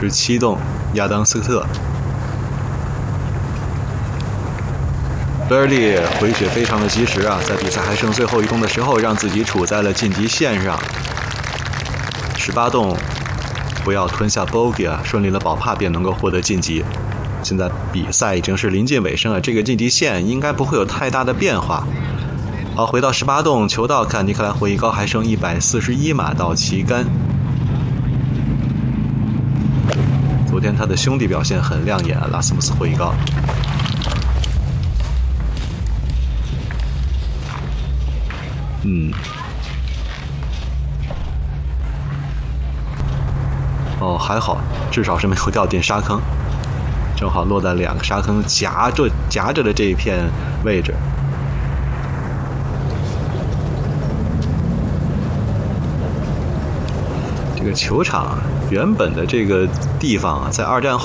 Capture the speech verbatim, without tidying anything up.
十七洞亚当斯特。贝尔利回血非常的及时啊，在比赛还剩最后一洞的时候，让自己处在了晋级线上。十八洞不要吞下 bogey 啊，顺利的保帕便能够获得晋级。现在比赛已经是临近尾声了，这个晋级线应该不会有太大的变化。好，回到十八洞，球道看尼克莱霍伊高还剩一百四十一码到旗杆。昨天他的兄弟表现很亮眼，拉斯穆斯霍伊高。嗯，哦，还好，至少是没有掉进沙坑，正好落在两个沙坑夹着夹着的这一片位置。这个球场原本的这个地方啊，在二战后